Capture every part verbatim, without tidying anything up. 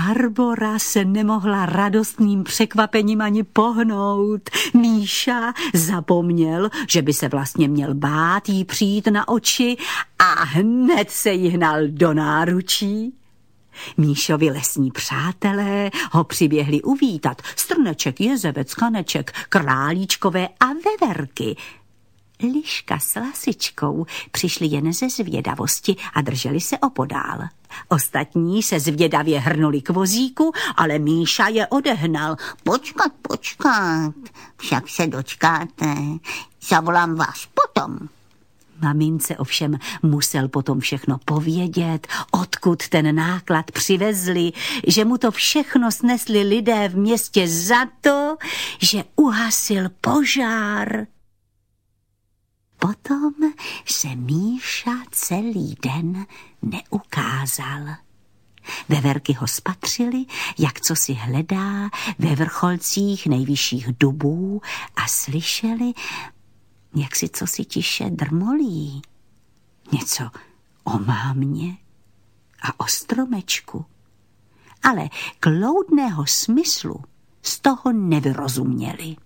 Barbora se nemohla radostným překvapením ani pohnout. Míša zapomněl, že by se vlastně měl bát jí přijít na oči a hned se jí hnal do náručí. Míšovi lesní přátelé ho přiběhli uvítat. Strneček, jezevec, kaneček, králíčkové a veverky. Liška s Lasičkou přišli jen ze zvědavosti a drželi se opodál. Ostatní se zvědavě hrnuli k vozíku, ale Míša je odehnal. Počkat, počkat, však se dočkáte, zavolám vás potom. Mamince ovšem musel potom všechno povědět, odkud ten náklad přivezli, že mu to všechno snesli lidé v městě za to, že uhasil požár. Potom se Míša celý den neukázal. Veverky ho spatřili, jak co si hledá ve vrcholcích nejvyšších dubů a slyšeli, jak si co si tiše drmolí. Něco o mámě a o stromečku. Ale kloudného smyslu z toho nevyrozuměli.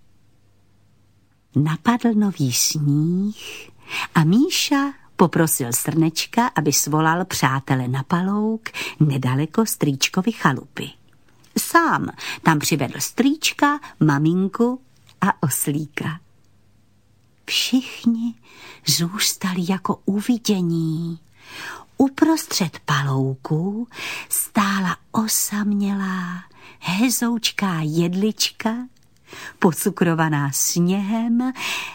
Napadl nový sníh a Míša poprosil Strnečka, aby svolal přátele na palouk nedaleko strýčkovy chalupy. Sám tam přivedl strýčka, maminku a oslíka. Všichni zůstali jako uvidění. Uprostřed palouku stála osamělá, hezoučká jedlička, pocukrovaná sněhem,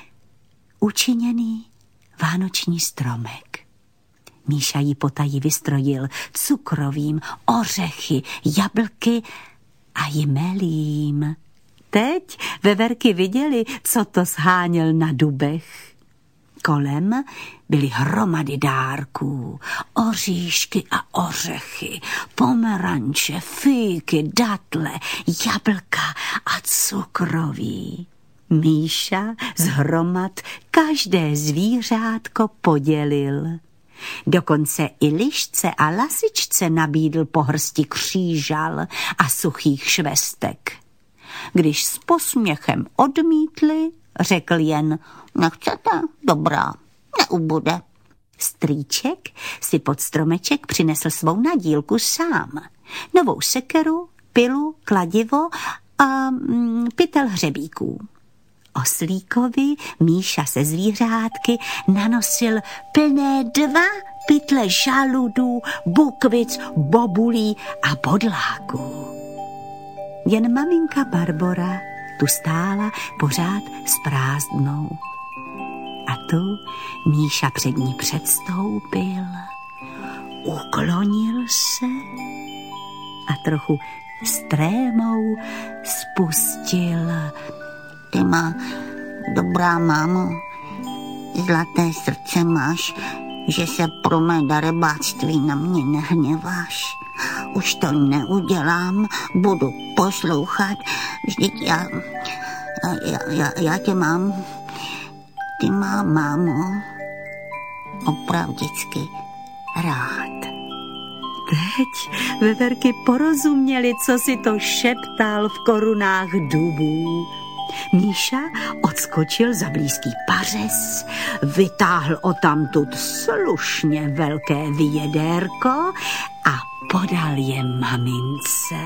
učiněný vánoční stromek. Míša ji potají vystrojil cukrovým, ořechy, jablky a jmelím. Teď veverky viděli, co to sháněl na dubech. Kolem byly hromady dárků, oříšky a ořechy, pomeranče, fíky, datle, jablka a cukroví. Míša z hromad každé zvířátko podělil. Dokonce i lišce a lasičce nabídl po hrsti křížal a suchých švestek. Když s posměchem odmítli, řekl jen: Nechcete? Dobrá, neubude. Strýček si pod stromeček přinesl svou nadílku sám. Novou sekeru, pilu, kladivo a mm, pytel hřebíků. Oslíkovi Míša se zvířátky nanosil plné dva pytle žaludů, bukvic, bobulí a bodláků. Jen maminka Barbora tu stála pořád s prázdnou. A tu Míša před ní předstoupil, uklonil se a trochu strémou spustil: Ty má, dobrá mámo, zlaté srdce máš, že se pro mé darebáctví na mě nehněváš. Už to neudělám, budu poslouchat, vždyť já, já, já, já tě mám, ty má, mámo, opravdicky rád. Teď veverky porozuměli, co si to šeptal v korunách dubů. Míša odskočil za blízký pařez, vytáhl odtamtud slušně velké vyjedérko a podal je mamince.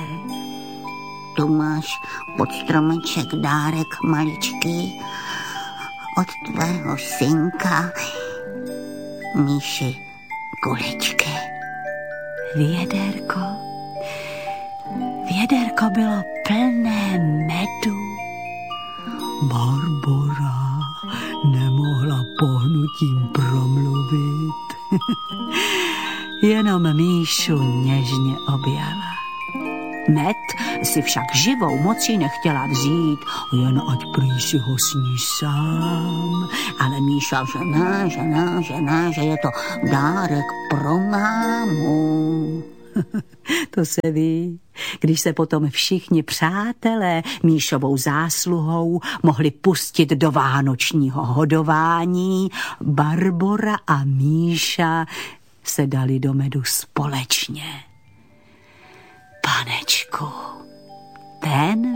Tu máš pod stromeček dárek maličký od tvého synka Míši Kuličky. Vědérko, vědérko bylo plné medu. Barbora nemohla pohnutím promluvit. Jenom Míšu něžně objala. Med si však živou mocí nechtěla vzít, jen ať prý si ho sní sám. Ale Míša, že ne, že ne, že ne, že je to dárek pro mámu. To se ví. Když se potom všichni přátelé Míšovou zásluhou mohli pustit do vánočního hodování, Barbora a Míša se dali do medu společně. Panečku. den